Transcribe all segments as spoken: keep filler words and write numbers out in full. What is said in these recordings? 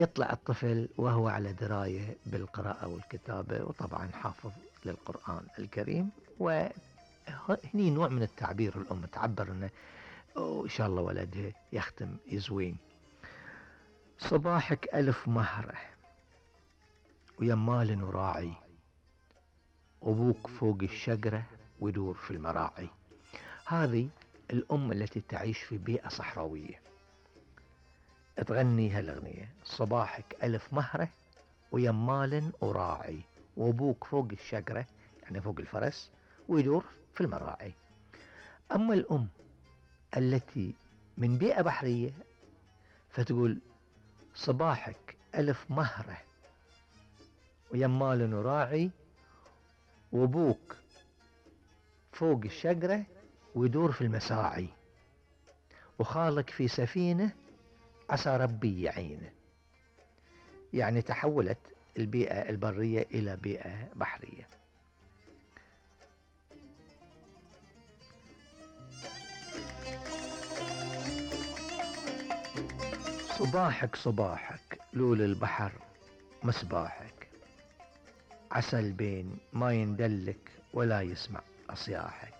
يطلع الطفل وهو على دراية بالقراءة والكتابة، وطبعا حافظ للقرآن الكريم، وهني نوع من التعبير. الأم تعبر أنه إن شاء الله ولدها يختم يزوين. صباحك ألف مهرة ويمال وراعي، أبوك فوق الشجرة ويدور في المراعي. هذه الأم التي تعيش في بيئة صحراوية تغني هالأغنية: صباحك ألف مهرة ويمال وراعي، وأبوك فوق الشجرة يعني فوق الفرس ويدور في المراعي. أما الأم التي من بيئة بحرية فتقول: صباحك ألف مهرة ويمال وراعي، وأبوك فوق الشجرة ويدور في المساعي، وخالك في سفينة عسى ربي يعينه. يعني تحولت البيئة البرية إلى بيئة بحرية. صباحك صباحك لول البحر مصباحك، عسى البين ما يندلك ولا يسمع أصياحك.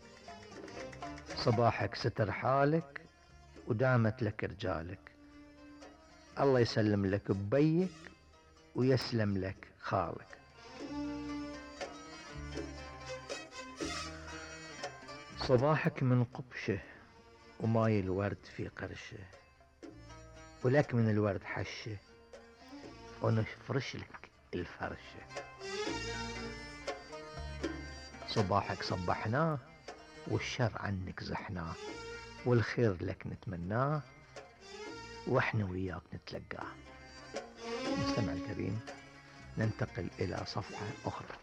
صباحك ستر حالك ودامت لك رجالك، الله يسلم لك ببيك ويسلم لك خالك. صباحك من قبشه وماي الورد في قرشه، ولك من الورد حشه ونفرش لك الفرشه. صباحك صبحناه والشر عنك زحناه، والخير لك نتمناه واحنا وياك نتلقاه. مستمع الكريم، ننتقل إلى صفحة أخرى.